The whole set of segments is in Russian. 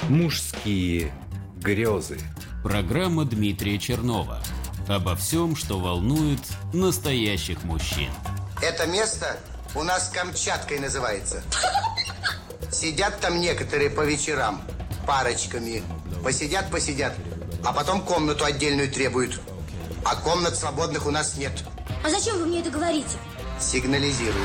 Мужские грезы. Программа Дмитрия Чернова. Обо всем, что волнует настоящих мужчин. Это место у нас Камчаткой называется. Сидят там некоторые по вечерам парочками. Посидят, а потом комнату отдельную требуют. А комнат свободных у нас нет. А зачем вы мне это говорите? Сигнализирую.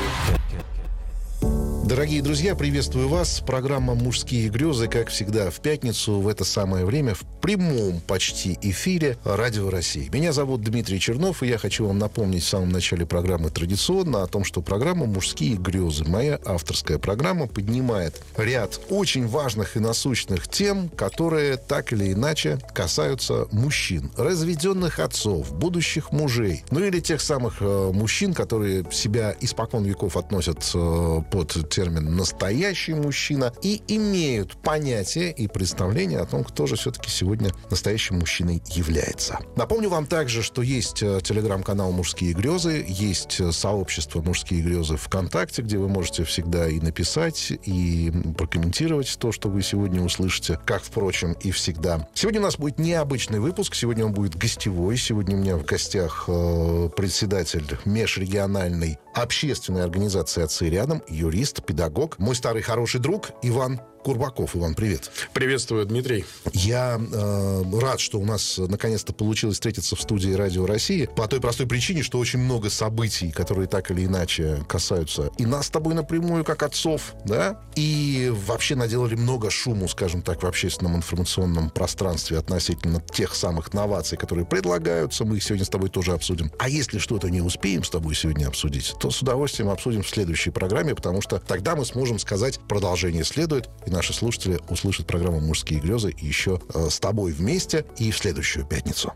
Дорогие друзья, приветствую вас. Программа «Мужские грезы», как всегда, в пятницу в это самое время в прямом почти эфире Радио России. Меня зовут Дмитрий Чернов, и я хочу вам напомнить в самом начале программы традиционно о том, что программа «Мужские грезы», моя авторская программа, поднимает ряд очень важных и насущных тем, которые так или иначе касаются мужчин, разведенных отцов, будущих мужей, ну или тех самых мужчин, которые себя испокон веков относят под термин «настоящий мужчина» и имеют понятие и представление о том, кто же все-таки сегодня настоящим мужчиной является. Напомню вам также, что есть телеграм-канал «Мужские грезы», есть сообщество «Мужские грезы» ВКонтакте, где вы можете всегда и написать, и прокомментировать то, что вы сегодня услышите, как, впрочем, и всегда. Сегодня у нас будет необычный выпуск, сегодня он будет гостевой. Сегодня у меня в гостях председатель межрегиональной общественной организации «Отцы рядом», юрист, педагог, мой старый хороший друг Иван Курбаков. Иван, привет. Приветствую, Дмитрий. Я рад, что у нас наконец-то получилось встретиться в студии Радио России по той простой причине, что очень много событий, которые так или иначе касаются и нас с тобой напрямую, как отцов, да, и вообще наделали много шуму, скажем так, в общественном информационном пространстве относительно тех самых новаций, которые предлагаются. Мы их сегодня с тобой тоже обсудим. А если что-то не успеем с тобой сегодня обсудить, то с удовольствием обсудим в следующей программе, потому что тогда мы сможем сказать, продолжение следует, и наши слушатели услышат программу «Мужские грезы» еще с тобой вместе и в следующую пятницу.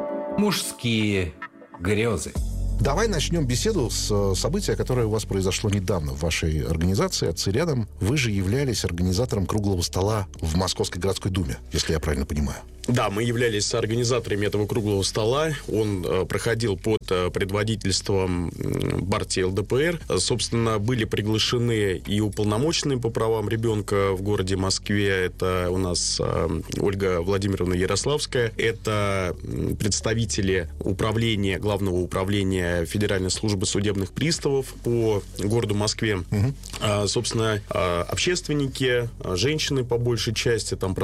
Мужские грезы. Давай начнем беседу с события, которое у вас произошло недавно в вашей организации «Отцы рядом». Вы же являлись организатором круглого стола в Московской городской думе, если я правильно понимаю. Да, мы являлись организаторами этого круглого стола. Он проходил под предводительством партии ЛДПР. Собственно, были приглашены и уполномоченные по правам ребенка в городе Москве. Это у нас Ольга Владимировна Ярославская. Это представители управления, Главного управления Федеральной службы судебных приставов по городу Москве. Собственно, общественники, женщины по большей части, там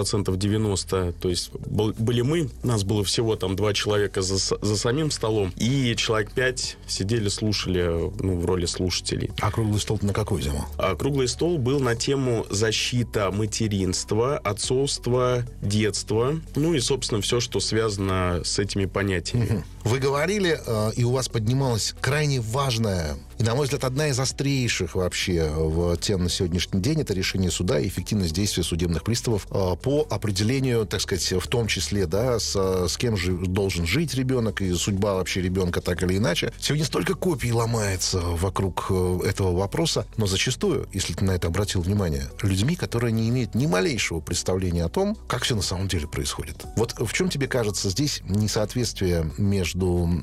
90%, то есть были мы, нас было всего там 2 человека за самим столом, и человек 5 сидели, слушали, в роли слушателей. А круглый стол на какую тему? Круглый стол был на тему защита материнства, отцовства, детства, ну и, собственно, все, что связано с этими понятиями. Вы говорили, и у вас поднималась крайне важная, и, на мой взгляд, одна из острейших вообще тем на сегодняшний день, это решение суда и эффективность действия судебных приставов по определению, так сказать, в том числе, да, с кем же должен жить ребенок и судьба вообще ребенка так или иначе. Сегодня столько копий ломается вокруг этого вопроса, но зачастую, если ты на это обратил внимание, людьми, которые не имеют ни малейшего представления о том, как все на самом деле происходит. Вот в чем тебе кажется здесь несоответствие между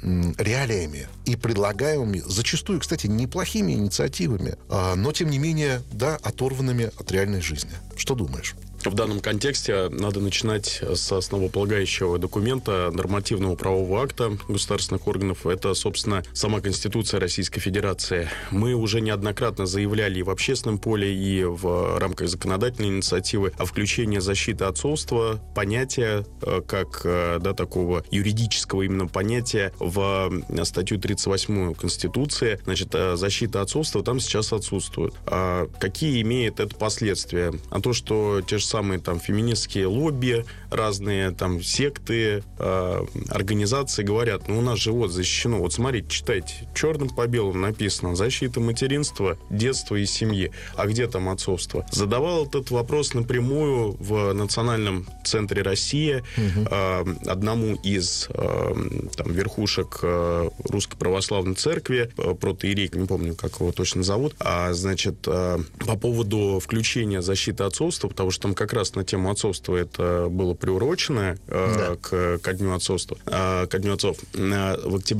реалиями и предлагаемыми, зачастую, кстати, неплохими инициативами, но, тем не менее, да, оторванными от реальной жизни? Что думаешь? В данном контексте надо начинать с основополагающего документа, нормативного правового акта государственных органов. Это, собственно, сама Конституция Российской Федерации. Мы уже неоднократно заявляли и в общественном поле, и в рамках законодательной инициативы о включении защиты отцовства, понятия, как, да, такого юридического именно понятия в статью 38 Конституции. Значит, защита отцовства там сейчас отсутствует. А какие имеет это последствия? А то, что те же самые там феминистские лобби, разные там секты, организации говорят, у нас же вот защищено, вот смотрите, читайте, черным по белому написано: защита материнства, детства и семьи. А где там отцовство? Задавал этот вопрос напрямую в Национальном центре России одному из там верхушек Русской Православной Церкви, протоиерей, не помню, как его точно зовут, значит, по поводу включения защиты отцовства, потому что там как раз на тему отцовства это было приурочено к Дню отцовства, ко Дню отцов в октябре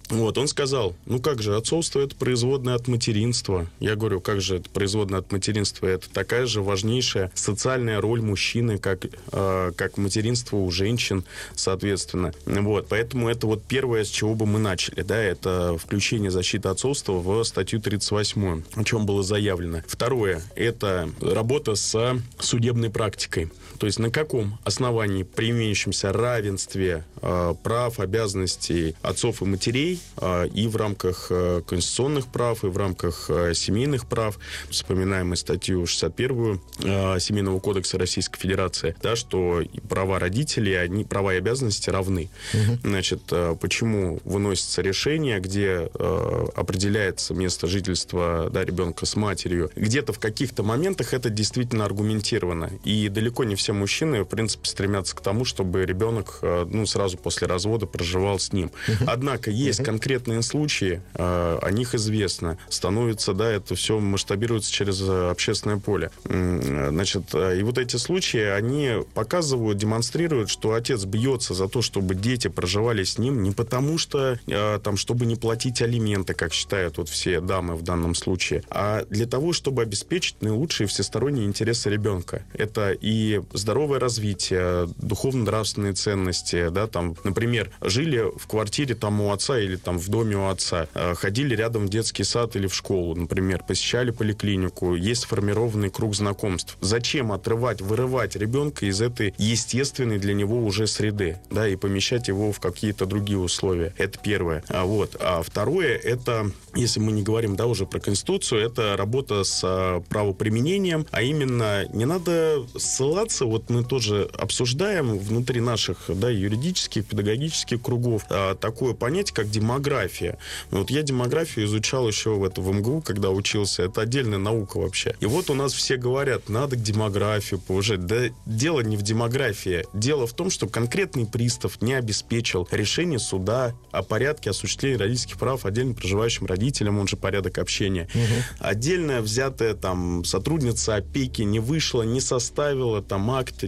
Вот, он сказал, ну как же, отцовство — это производное от материнства. Я говорю, как же это производное от материнства? Это такая же важнейшая социальная роль мужчины, как материнство у женщин, соответственно. Вот, поэтому это вот первое, с чего бы мы начали, да, это включение защиты отцовства в статью 38, о чем было заявлено. Второе, это работа с судебной практикой. То есть на каком основании при имеющемся равенстве прав, обязанностей отцов и матерей и в рамках конституционных прав, и в рамках семейных прав, вспоминаем мы статью 61 Семейного кодекса Российской Федерации, да, что права родителей, права и обязанности равны. Значит, почему выносится решение, где определяется место жительства, да, ребенка с матерью? Где-то в каких-то моментах это действительно аргументировано. И далеко не все мужчины, в принципе, стремятся к тому, чтобы ребенок, сразу после развода проживал с ним. Однако есть конкретные случаи, о них известно. Становится, да, это все масштабируется через общественное поле. Значит, и вот эти случаи, они показывают, демонстрируют, что отец бьется за то, чтобы дети проживали с ним не потому, что чтобы не платить алименты, как считают вот все дамы в данном случае, а для того, чтобы обеспечить наилучшие всесторонние интересы ребенка. Это и здоровое развитие, духовно-нравственные ценности, да, там, например, жили в квартире там у отца или там в доме у отца, ходили рядом в детский сад или в школу, например, посещали поликлинику, есть сформированный круг знакомств. Зачем вырывать ребенка из этой естественной для него уже среды, да, и помещать его в какие-то другие условия? Это первое. А второе, это, если мы не говорим, да, уже про Конституцию, это работа с правоприменением, а именно не надо ссылаться, вот мы тоже обсуждаем внутри наших, да, юридических, педагогических кругов такое понятие, как демография. Вот я демографию изучал еще в МГУ, когда учился. Это отдельная наука вообще. И вот у нас все говорят, надо демографию повышать. Да дело не в демографии. Дело в том, что конкретный пристав не обеспечил решение суда о порядке осуществления родительских прав отдельно проживающим родителям, он же порядок общения. Отдельно взятая там сотрудница опеки не вышла, не составила там акт,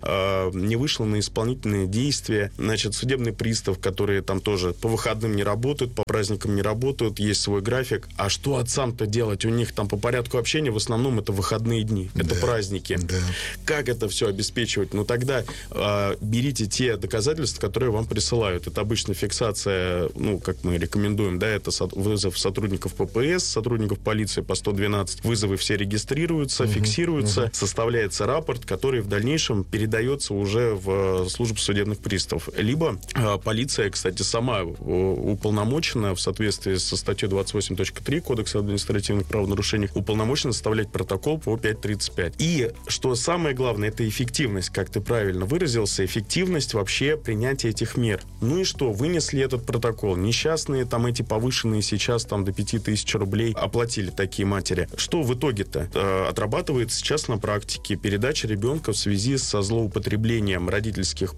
не вышла на исполнительные действия. Значит, судебный пристав, которые там тоже по выходным не работают, по праздникам не работают, есть свой график. А что отцам-то делать? У них там по порядку общения в основном это выходные дни, это праздники. Да. Как это все обеспечивать? Ну, тогда берите те доказательства, которые вам присылают. Это обычно фиксация, как мы рекомендуем, да, это вызов сотрудников ППС, сотрудников полиции по 112. Вызовы все регистрируются, фиксируются, составляется рапорт, который в дальнейшем передается уже в службу судебных приставов. Либо полиция, кстати, сама уполномочена в соответствии со статьей 28.3 Кодекса административных правонарушений уполномочена составлять протокол по 5.35. И, что самое главное, это эффективность, как ты правильно выразился, эффективность вообще принятия этих мер. Ну и что, вынесли этот протокол. Несчастные там эти повышенные сейчас там до 5000 рублей оплатили такие матери. Что в итоге-то? Отрабатывается сейчас на практике передача ребенка в связи со злоупотреблением родительскими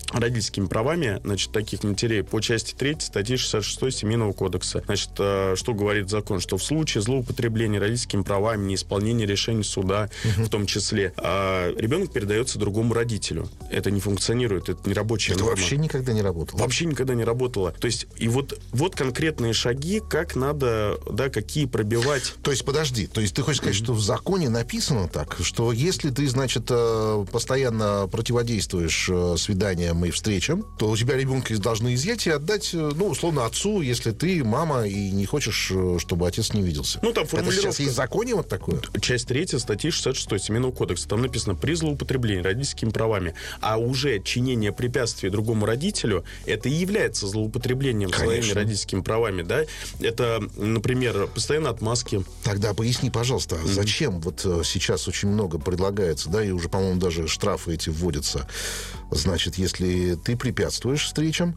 правами, значит, таких матерей по части 3 статьи 66 Семейного кодекса. Значит, что говорит закон? Что в случае злоупотребления родительскими правами, неисполнения решений суда, в том числе, ребенок передается другому родителю. Это не функционирует, это не рабочая норма. Это вообще никогда не работало. Вообще никогда не работало. То есть, и вот конкретные шаги, как надо, да, какие пробивать. То есть, подожди, то есть ты хочешь сказать, что в законе написано так, что если ты, значит, постоянно противодействуешь свиданиям и встречам, то у тебя ребенка должны изъять и отдать, условно, отцу, если ты мама и не хочешь, чтобы отец не виделся. Там формулировка. Это сейчас есть в законе вот такое? Часть 3 статьи 66 Семейного кодекса. Там написано при злоупотреблении родительскими правами. А уже чинение препятствий другому родителю, это и является злоупотреблением своими родительскими правами, да? Это, например, постоянно отмазки. Тогда поясни, пожалуйста, зачем вот сейчас очень много предлагается, да, и уже, по-моему, даже штрафы эти вводятся. Значит, если ты препятствуешь встречам,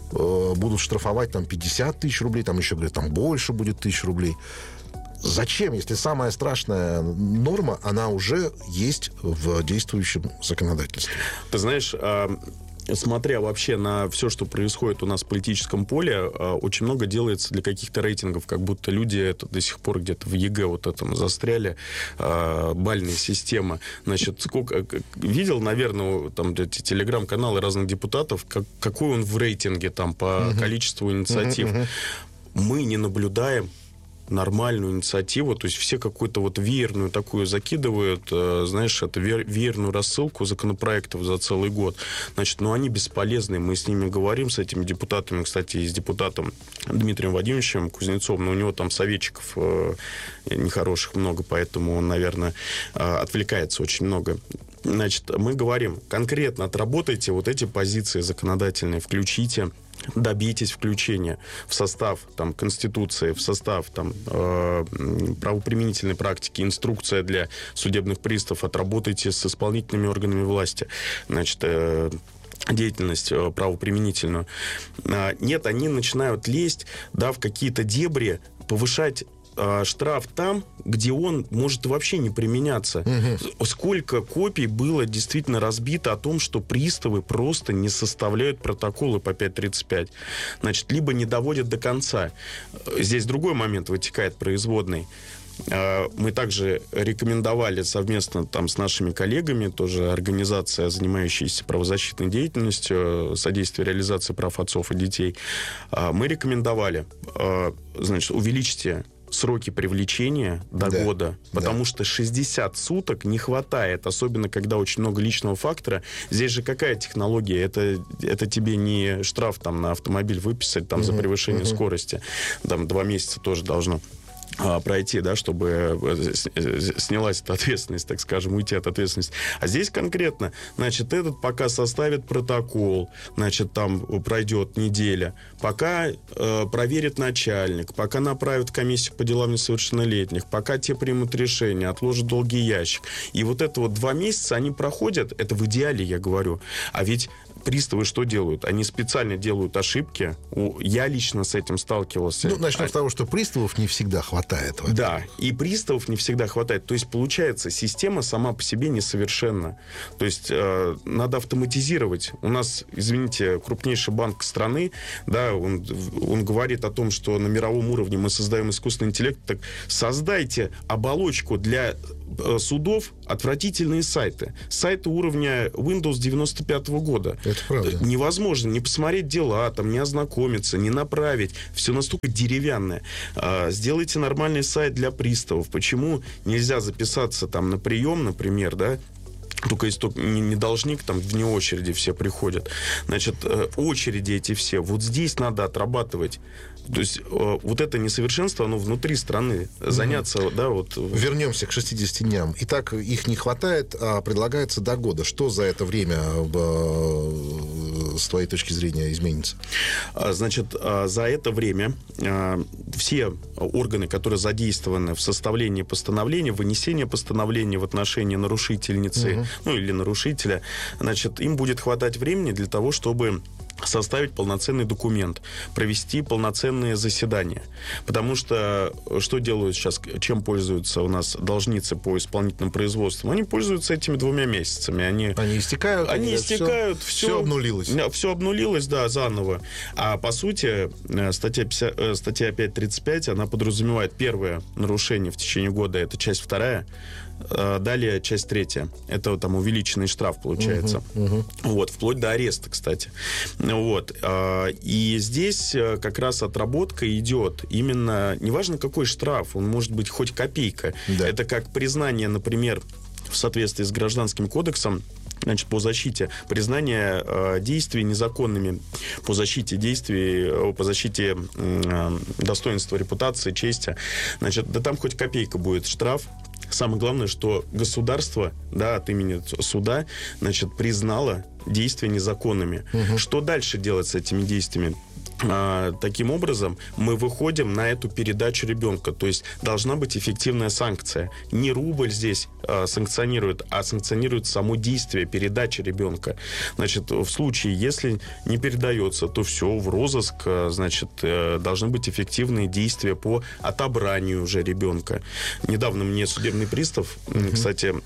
будут штрафовать там 50 тысяч рублей, там еще говорят, там больше будет 1000 рублей. Зачем, если самая страшная норма, она уже есть в действующем законодательстве? Ты знаешь, смотря вообще на все, что происходит у нас в политическом поле, очень много делается для каких-то рейтингов, как будто люди это до сих пор где-то в ЕГЭ вот этом застряли, бальная система. Значит, сколько видел, наверное, там эти телеграм-каналы разных депутатов, какой он в рейтинге там по количеству инициатив. Мы не наблюдаем нормальную инициативу, то есть все какую-то вот веерную такую закидывают, знаешь, это веерную рассылку законопроектов за целый год. Значит, они бесполезны, мы с ними говорим, с этими депутатами, кстати, и с депутатом Дмитрием Владимировичем Кузнецовым, но у него там советчиков нехороших много, поэтому он, наверное, отвлекается очень много. Значит, мы говорим, конкретно отработайте вот эти позиции законодательные, включите, добейтесь включения в состав там, Конституции, в состав там, правоприменительной практики, инструкция для судебных приставов, отработайте с исполнительными органами власти. Значит, деятельность правоприменительную. Нет, они начинают лезть, да, в какие-то дебри, повышать штраф там, где он может вообще не применяться. Сколько копий было действительно разбито о том, что приставы просто не составляют протоколы по 5.35. Значит, либо не доводят до конца. Здесь другой момент вытекает производный. Мы также рекомендовали совместно там, с нашими коллегами, тоже организация, занимающаяся правозащитной деятельностью, содействие реализации прав отцов и детей, мы рекомендовали, значит, увеличьте сроки привлечения до года, потому что 60 суток не хватает, особенно когда очень много личного фактора. Здесь же какая технология? Это тебе не штраф там, на автомобиль выписать там, за превышение скорости. Там 2 месяца тоже должно пройти, да, чтобы снялась эта ответственность, так скажем, уйти от ответственности. А здесь конкретно, значит, этот пока составит протокол, значит, там пройдет неделя, пока проверит начальник, пока направит комиссию по делам несовершеннолетних, пока те примут решение, отложат долгий ящик. И вот это вот 2 месяца они проходят, это в идеале, я говорю. А ведь приставы что делают? Они специально делают ошибки. Я лично с этим сталкивался. Начнем с того, что приставов не всегда хватает. Да, и приставов не всегда хватает. То есть, получается, система сама по себе несовершенна. То есть, надо автоматизировать. У нас, извините, крупнейший банк страны, да, он говорит о том, что на мировом уровне мы создаем искусственный интеллект. Так создайте оболочку для судов, отвратительные сайты. Сайты уровня Windows 95-го года. Это правда. Невозможно не посмотреть дела, там, не ознакомиться, не направить. Все настолько деревянное. Сделайте нормальный сайт для приставов. Почему нельзя записаться там на прием, например, да? Только если не должник, там вне очереди все приходят. Значит, очереди эти все. Вот здесь надо отрабатывать. То есть вот это несовершенство, оно внутри страны. Заняться, да, вот... Вернемся к 60 дням. Итак, их не хватает, а предлагается до года. Что за это время, с твоей точки зрения, изменится? Значит, за это время все органы, которые задействованы в составлении постановления, вынесении постановления в отношении нарушительницы, ну, или нарушителя, значит, им будет хватать времени для того, чтобы составить полноценный документ, провести полноценные заседания. Потому что что делают сейчас, чем пользуются у нас должницы по исполнительным производствам? Они пользуются этими 2 месяцами. Они истекают. Они истекают. Все обнулилось. Все обнулилось, да, заново. А по сути, статья 5.35, она подразумевает первое нарушение в течение года, это часть 2. Далее часть 3. Это там увеличенный штраф получается. Вот, вплоть до ареста, кстати. Вот. И здесь как раз отработка идет именно, неважно какой штраф, он может быть хоть копейка. Да. Это как признание, например, в соответствии с Гражданским кодексом, значит, по защите, признание действий незаконными, по защите действий, по защите достоинства, репутации, чести. Значит, да там хоть копейка будет штраф. Самое главное, что государство, да, от имени суда, значит, признало действия незаконными. Что дальше делать с этими действиями? Таким образом, мы выходим на эту передачу ребенка. То есть должна быть эффективная санкция. Не рубль здесь санкционирует, а санкционирует само действие передачи ребенка. Значит, в случае, если не передается, то все, в розыск, значит, должны быть эффективные действия по отобранию уже ребенка. Недавно мне судебный пристав, кстати,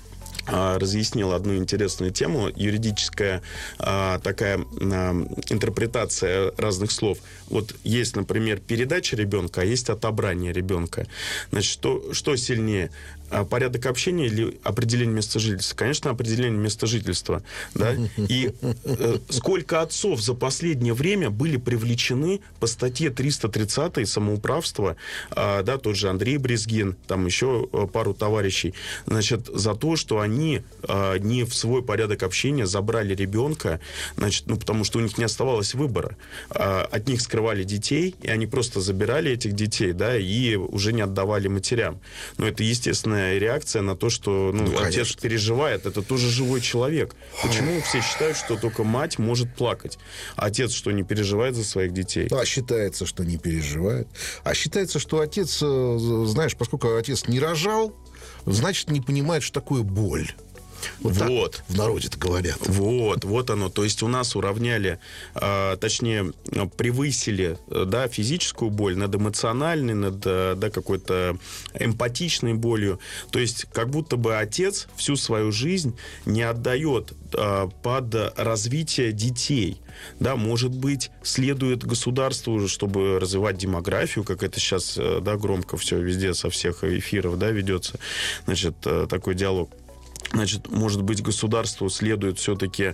разъяснил одну интересную тему, юридическая такая интерпретация разных слов. Вот есть, например, передача ребенка, а есть отобрание ребенка. Значит, что сильнее? Порядок общения или определение места жительства? Конечно, определение места жительства. Да? И сколько отцов за последнее время были привлечены по статье 330 самоуправства, да, тот же Андрей Брезгин, там еще пару товарищей, значит, за то, что они не в свой порядок общения забрали ребенка, значит, потому что у них не оставалось выбора. От них скрывали детей, и они просто забирали этих детей, да, и уже не отдавали матерям. Но это, естественно, реакция на то, что отец переживает. Это тоже живой человек. Почему все считают, что только мать может плакать? А отец что, не переживает за своих детей? А считается, что не переживает. А считается, что отец, знаешь, поскольку отец не рожал, значит, не понимает, что такое боль. Вот. В народе-то говорят. Вот оно. То есть у нас уравняли, точнее, превысили, да, физическую боль над эмоциональной, над, да, какой-то эмпатичной болью. То есть как будто бы отец всю свою жизнь не отдает под развитие детей. Да, может быть, следует государству, чтобы развивать демографию, как это сейчас, да, громко все везде со всех эфиров, да, ведется, значит, такой диалог. Значит, может быть, государству следует все-таки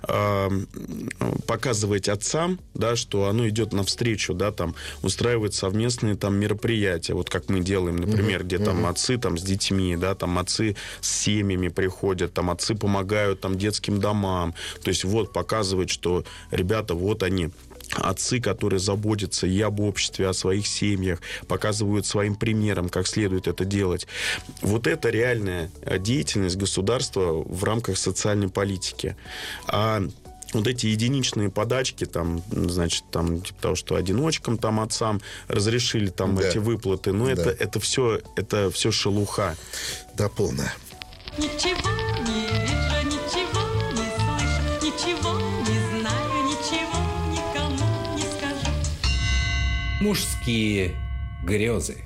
показывать отцам, да, что оно идет навстречу, да, там, устраивать совместные там мероприятия, вот как мы делаем, например, где там отцы там с детьми, да, там отцы с семьями приходят, там отцы помогают там детским домам, то есть вот показывать, что ребята, вот они, отцы, которые заботятся и об обществе, о своих семьях, показывают своим примером, как следует это делать. Вот это реальная деятельность государства в рамках социальной политики. А вот эти единичные подачки, там, значит, там, типа того, что одиночкам, там, отцам разрешили там эти выплаты, но это все шелуха. Да, полная. Ничего не вижу, ничего не слышу, ничего не знаю, ничего никому не скажу. Мужские грезы.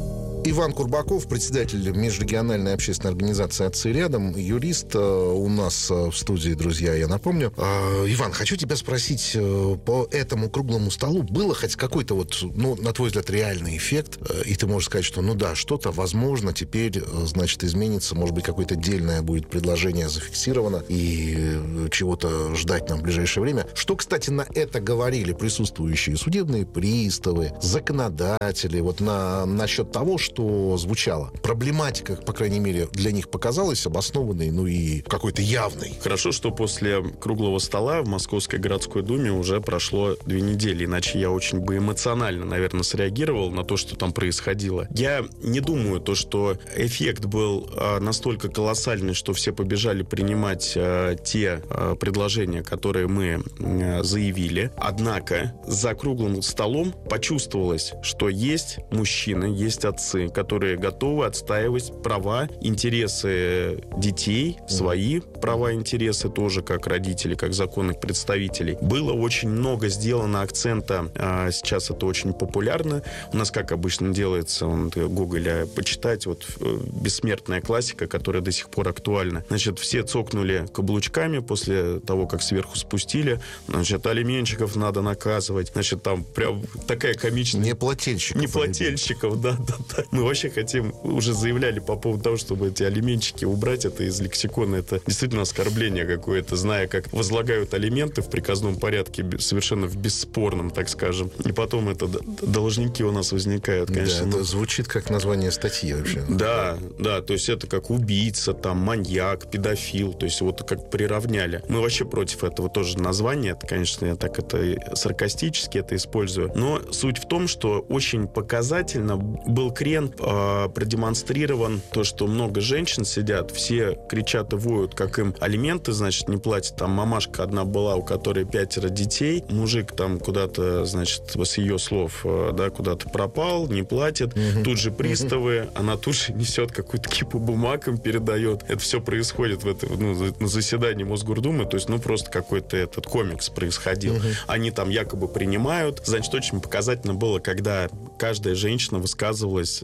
Иван Курбаков, председатель межрегиональной общественной организации «Отцы рядом», юрист у нас в студии, друзья, я напомню. Иван, хочу тебя спросить, по этому круглому столу было хоть какой-то вот, на твой взгляд, реальный эффект? И ты можешь сказать, что, что-то, возможно, теперь, значит, изменится, может быть, какое-то отдельное будет предложение зафиксировано, и чего-то ждать нам в ближайшее время. Что, кстати, на это говорили присутствующие судебные приставы, законодатели, вот насчет того, что звучало. Проблематика, по крайней мере, для них показалась обоснованной, и какой-то явной. Хорошо, что после круглого стола в Московской городской думе уже прошло 2 недели, иначе я очень бы эмоционально, наверное, среагировал на то, что там происходило. Я не думаю, что эффект был настолько колоссальный, что все побежали принимать те предложения, которые мы заявили. Однако за круглым столом почувствовалось, что есть мужчины, есть отцы, которые готовы отстаивать права, интересы детей, свои права, интересы тоже, как родители, как законных представителей. Было очень много сделано акцента, сейчас это очень популярно. У нас, как обычно делается, Гоголя почитать, вот бессмертная классика, которая до сих пор актуальна. Значит, все цокнули каблучками после того, как сверху спустили. Значит, алименщиков надо наказывать. Значит, там прям такая комичная... Неплательщиков, да. Мы вообще хотим, уже заявляли по поводу того, чтобы эти алиментчики убрать это из лексикона. Это действительно оскорбление какое-то, зная, как возлагают алименты в приказном порядке, совершенно в бесспорном, так скажем. И потом это должники у нас возникают, конечно. Да, это звучит как название статьи вообще. Да, то есть это как убийца, там, маньяк, педофил, то есть вот как приравняли. Мы вообще против этого тоже названия. Это, конечно, я так это саркастически это использую. Но суть в том, что очень показательно был крен продемонстрирован, то, что много женщин сидят, все кричат и воют, как им алименты, значит, не платят. Там мамашка одна была, у которой 5 детей, мужик там куда-то, значит, с ее слов, да, куда-то пропал, не платит. Тут же приставы, она тут же несет какую-то кипу бумаг, им передает. Это все происходит на заседании Мосгордумы, то есть, просто какой-то этот комикс происходил. Они там якобы принимают. Значит, очень показательно было, когда каждая женщина высказывалась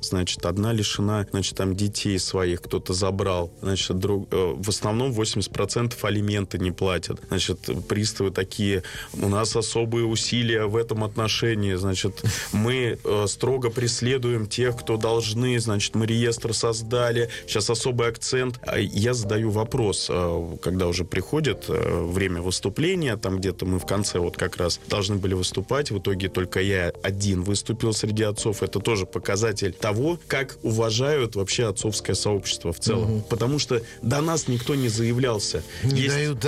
значит, одна лишена, значит, там детей своих кто-то забрал, значит, в основном 80% алименты не платят, значит, приставы такие, у нас особые усилия в этом отношении, значит, мы строго преследуем тех, кто должны, значит, мы реестр создали, сейчас особый акцент. Я задаю вопрос, когда уже приходит время выступления, там где-то мы в конце вот как раз должны были выступать, в итоге только я один выступил среди отцов, это тоже показатель того, как уважают вообще отцовское сообщество в целом, потому что до нас никто не заявлялся. Не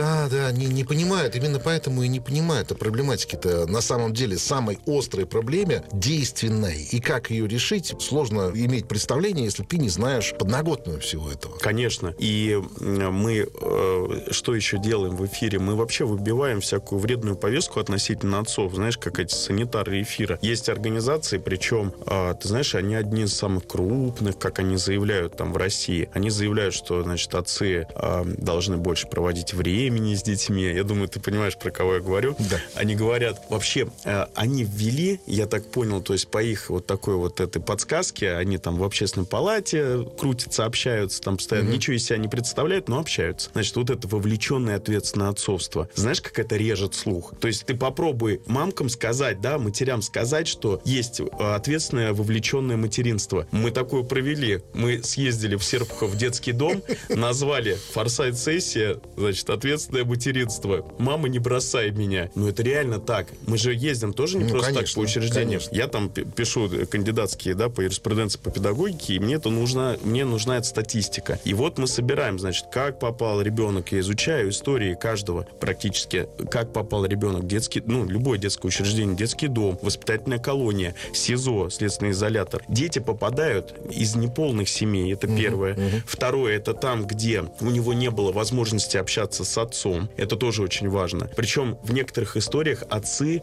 понимают, именно поэтому и не понимают о проблематике-то на самом деле самой острой проблеме, действенной, и как ее решить, сложно иметь представление, если ты не знаешь подноготную всего этого. Конечно, и мы что еще делаем в эфире? Мы вообще выбиваем всякую вредную повестку относительно отцов, знаешь, как эти санитары эфира. Есть организации, причем, ты знаешь, они одни из самых крупных, как они заявляют там в России. Они заявляют, что, значит, отцы должны больше проводить времени с детьми. Я думаю, ты понимаешь, про кого я говорю. Да. Они говорят, вообще, они ввели, я так понял, то есть по их вот такой вот этой подсказке, они там в общественной палате крутятся, общаются, там постоянно ничего из себя не представляют, но общаются. Значит, вот это вовлеченное ответственное отцовство. Знаешь, как это режет слух? То есть ты попробуй мамкам сказать, да, матерям сказать, что есть ответственное вовлеченное материнство. Мы такое провели. Мы съездили в Серпухов в детский дом, назвали «Форсайт-сессия», значит, ответственное материнство. Мама, не бросай меня. Ну, это реально так. Мы же ездим тоже не просто так по учреждениям. Конечно. Я там пишу кандидатские, да, по юриспруденции, по педагогике, и мне нужна эта статистика. И вот мы собираем, значит, как попал ребенок, я изучаю истории каждого практически, как попал ребенок в детский, любое детское учреждение, детский дом, воспитательная колония, СИЗО, следственный изолятор. Дети попадают из неполных семей, это первое. Второе, это там, где у него не было возможности общаться с отцом. Это тоже очень важно. Причем в некоторых историях отцы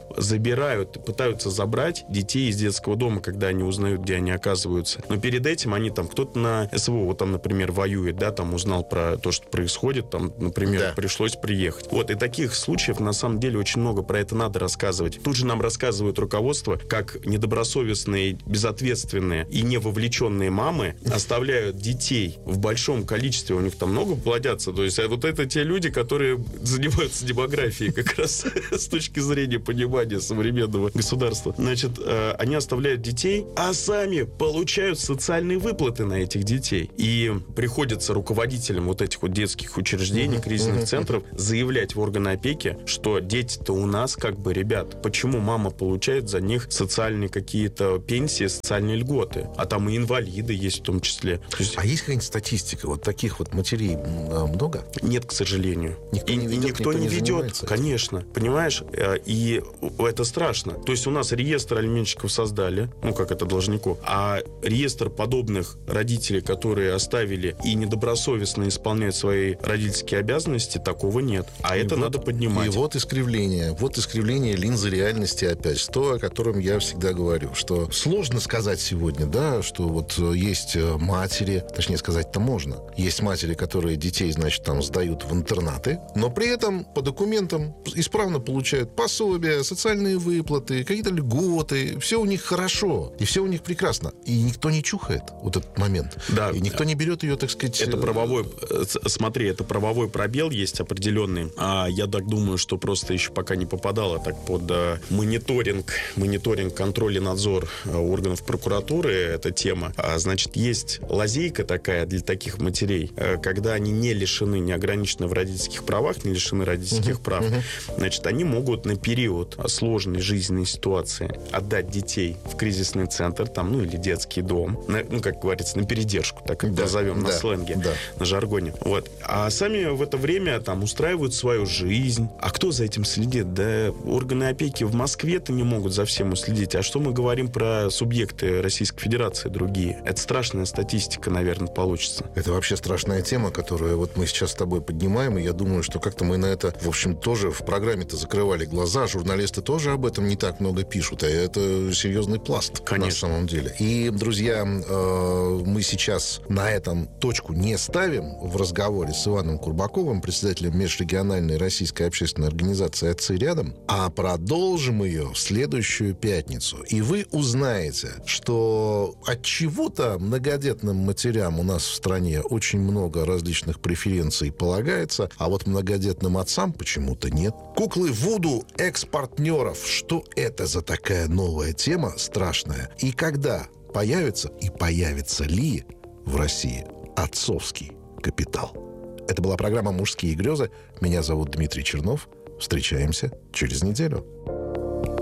пытаются забрать детей из детского дома, когда они узнают, где они оказываются. Но перед этим они там, кто-то на СВО, вот там, например, воюет, да, там узнал про то, что происходит, там, например, пришлось приехать. Вот, и таких случаев, на самом деле, очень много, про это надо рассказывать. Тут же нам рассказывают руководство, как недобросовестные, безответственные и невовлеченные мамы оставляют детей в большом количестве, у них там много плодятся, то есть вот это те люди, которые занимаются демографией как раз с точки зрения понимания современного государства. Значит, они оставляют детей, а сами получают социальные выплаты на этих детей. И приходится руководителям вот этих вот детских учреждений, кризисных центров заявлять в органы опеки, что дети-то у нас как бы, ребят, почему мама получает за них социальные какие-то пенсии, социальные льготы? А там и инвалиды есть в том числе. А есть какая-нибудь статистика? Вот таких вот матерей много? Нет, к сожалению. Никто не ведет, занимается, конечно. Понимаешь? И это страшно. То есть у нас реестр алименщиков создали, как это должников, а реестр подобных родителей, которые оставили и недобросовестно исполняют свои родительские обязанности, такого нет. А это надо поднимать. И вот искривление линзы реальности опять. То, о котором я всегда говорю, что сложно сказать сегодня, да, что вот есть матери, точнее сказать-то можно, есть матери, которые детей, значит, там сдают в интернаты, но при этом по документам исправно получают пособия, социальные выплаты, какие-то льготы, все у них хорошо, и все у них прекрасно. И никто не чухает вот этот момент. Да. И никто не берет ее, так сказать... Это правовой пробел есть определенный. А я так думаю, что просто еще пока не попадало так под мониторинг, контроль и надзор органов прокуратуры, эта тема. Значит, есть лазейка такая для таких матерей, когда они не лишены, не ограничены в родительских правах, не лишены родительских прав. Значит, они могут на период сложной жизненной ситуации отдать детей в кризисный центр, там, или детский дом, как говорится, на передержку, так как назовем на сленге, на жаргоне. Вот. А сами в это время там устраивают свою жизнь. А кто за этим следит? Да органы опеки в Москве-то не могут за всем уследить. А что мы говорим про субъекты Российской Федерации другие? Это страшная статистика, наверное, получится. Это вообще страшная тема, которую вот мы сейчас с тобой поднимаем, и я думаю, что как-то мы на это, в общем, тоже в программе-то закрывали глаза. Журналисты тоже об этом не так много пишут, а это серьезный пласт. Конечно. На самом деле. И, друзья, мы сейчас на этом точку не ставим в разговоре с Иваном Курбаковым, председателем межрегиональной российской общественной организации «Отцы рядом», а продолжим ее в следующую пятницу. И вы узнаете, что от чего-то многодетным матерям у нас в стране очень много различных преференций полагается, а вот многодетным отцам почему-то нет. Куклы Вуду экс-партнеров. Что это за такая новая тема страшная? И когда появится и появится ли в России отцовский капитал? Это была программа «Мужские грезы». Меня зовут Дмитрий Чернов. Встречаемся через неделю.